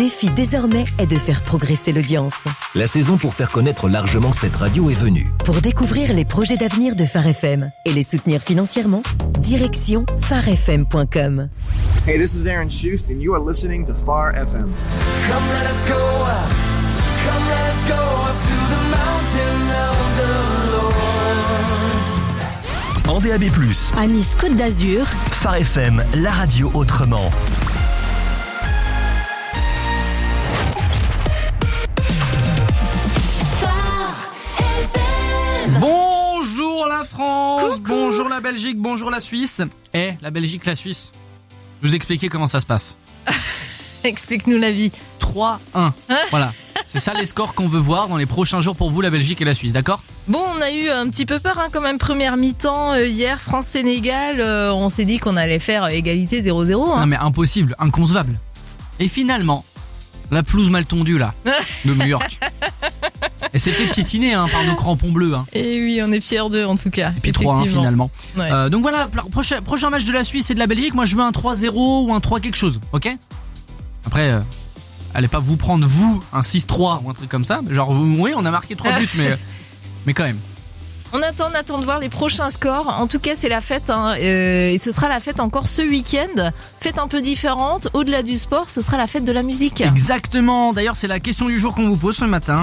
défi désormais est de faire progresser l'audience. La saison pour faire connaître largement cette radio est venue. Pour découvrir les projets d'avenir de Phare FM et les soutenir financièrement, direction pharefm.com. Hey, this is Aaron Schust and you are listening to Phare FM. Come let us go up. Come let us go up to the mountain of the Lord. En DAB+, à Nice Côte d'Azur, Phare FM, la radio autrement. Bonjour la France. Coucou. Bonjour la Belgique, bonjour la Suisse. La Belgique, la Suisse, je vous expliquer comment ça se passe. explique-nous la vie. 3-1, voilà. C'est ça les scores qu'on veut voir dans les prochains jours pour vous, la Belgique et la Suisse, d'accord ? Bon, on a eu un petit peu peur quand même, première mi-temps, hier, France-Sénégal, on s'est dit qu'on allait faire égalité 0-0. Non mais impossible, inconcevable. Et finalement, la pelouse mal tondue là, de New York. Et c'était piétiné par nos crampons bleus. Et oui, on est fiers d'eux en tout cas. Et puis 3-1 finalement. Ouais. Donc voilà, prochain match de la Suisse et de la Belgique, moi je veux un 3-0 ou un 3 quelque chose, ok ? Après, allez pas vous prendre vous un 6-3 ou un truc comme ça. Genre oui, on a marqué 3 buts mais quand même. On attend de voir les prochains scores. En tout cas, c'est la fête et ce sera la fête encore ce week-end. Fête un peu différente. Au-delà du sport, ce sera la fête de la musique. Exactement. D'ailleurs, c'est la question du jour qu'on vous pose ce matin.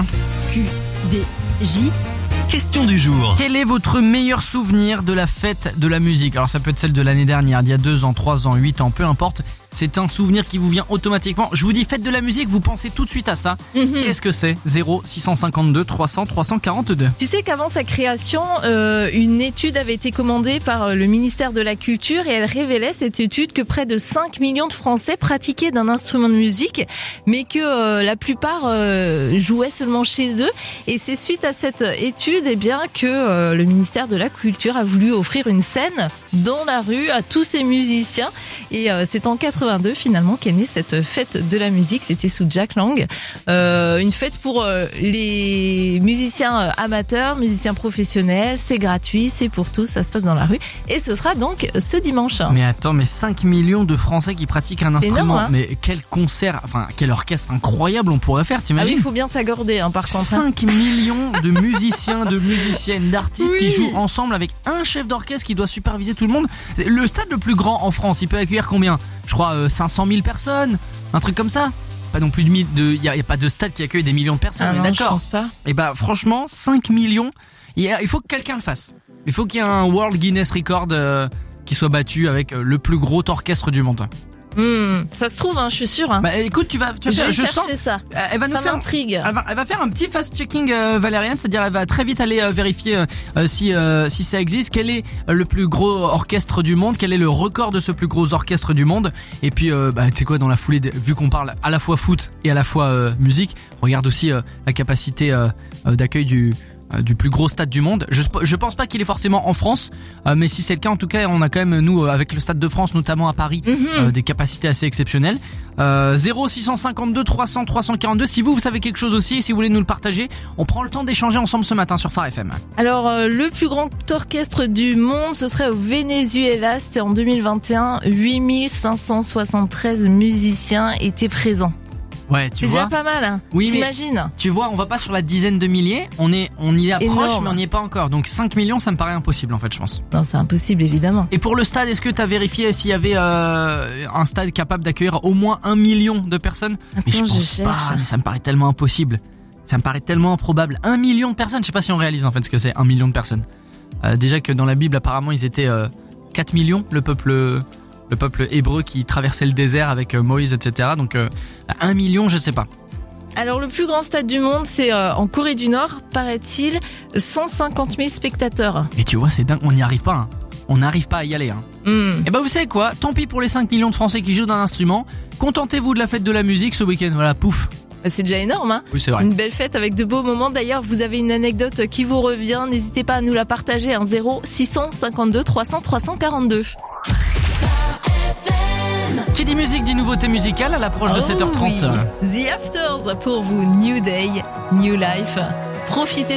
QDJ. Question du jour. Quel est votre meilleur souvenir de la fête de la musique ? Alors ça peut être celle de l'année dernière, d'il y a 2 ans, 3 ans, 8 ans, peu importe. C'est un souvenir qui vous vient automatiquement. Je vous dis fête de la musique, vous pensez tout de suite à ça. Qu'est-ce que c'est ? 0652 300 342. Tu sais qu'avant sa création, une étude avait été commandée par le ministère de la Culture et elle révélait, cette étude, que près de 5 millions de Français pratiquaient d'un instrument de musique, mais que la plupart jouaient seulement chez eux. Et c'est suite à cette étude que le ministère de la Culture a voulu offrir une scène dans la rue à tous ces musiciens. Et c'est en 82 finalement qu'est née cette fête de la musique. C'était sous Jack Lang. Une fête pour les musiciens amateurs, musiciens professionnels. C'est gratuit, c'est pour tous, ça se passe dans la rue. Et ce sera donc ce dimanche. Mais attends, mais 5 millions de Français qui pratiquent un instrument. Énorme, hein. Mais quel concert, quel orchestre incroyable on pourrait faire, t'imagines ? Ah oui, il faut bien s'accorder par contre. 5 millions de musiciens, de musiciennes, d'artistes qui jouent ensemble avec un chef d'orchestre qui doit superviser tout le monde. Le stade le plus grand en France, il peut accueillir combien ? Je crois 500 000 personnes, un truc comme ça. Pas non plus il y a pas de stade qui accueille des millions de personnes, Non, d'accord. je pense pas. Et franchement, 5 millions, il faut que quelqu'un le fasse. Il faut qu'il y ait un World Guinness Record qui soit battu avec le plus gros orchestre du monde. Ça se trouve, je suis sûre. Écoute, tu vas je vais chercher ça. Elle va nous Ça faire m'intrigue. Elle va faire un petit fast-checking Valériane, c'est-à-dire elle va très vite aller vérifier si ça existe, quel est le plus gros orchestre du monde, quel est le record de ce plus gros orchestre du monde. Et puis tu sais quoi, dans la foulée, vu qu'on parle à la fois foot et à la fois musique, regarde aussi la capacité d'accueil du plus gros stade du monde. Je pense pas qu'il est forcément en France, mais si c'est le cas, en tout cas, on a quand même, nous, avec le Stade de France, notamment à Paris, des capacités assez exceptionnelles. 0652 300 342. Si vous savez quelque chose aussi, si vous voulez nous le partager, on prend le temps d'échanger ensemble ce matin sur Phare FM. Alors, le plus grand orchestre du monde, ce serait au Venezuela. C'était en 2021. 8573 musiciens étaient présents. Ouais, tu c'est vois. déjà pas mal, Oui, t'imagines. Tu vois, on va pas sur la dizaine de milliers, on y approche, Énorme. mais on n'y est pas encore. Donc 5 millions, ça me paraît impossible en fait, je pense. Non, c'est impossible, évidemment. Et pour le stade, est-ce que t'as vérifié s'il y avait un stade capable d'accueillir au moins 1 million de personnes ? Mais je pense pas, mais ça me paraît tellement impossible. Ça me paraît tellement improbable. 1 million de personnes, je sais pas si on réalise en fait ce que c'est, 1 million de personnes. Déjà que dans la Bible, apparemment, ils étaient 4 millions, le peuple hébreu qui traversait le désert avec Moïse, etc. Donc 1 million, je sais pas. Alors, le plus grand stade du monde, c'est en Corée du Nord, paraît-il, 150 000 spectateurs. Et tu vois, c'est dingue, on n'y arrive pas. On n'arrive pas à y aller. Et vous savez quoi ? Tant pis pour les 5 millions de Français qui jouent d'un instrument. Contentez-vous de la fête de la musique ce week-end. Voilà, pouf. C'est déjà énorme, Oui, c'est vrai. Une belle fête avec de beaux moments. D'ailleurs, vous avez une anecdote qui vous revient. N'hésitez pas à nous la partager. 0652 300 342. Qui dit musique dit nouveauté musicale à l'approche de 7h30. Oui. The Afters pour vous. New Day, New Life. Profitez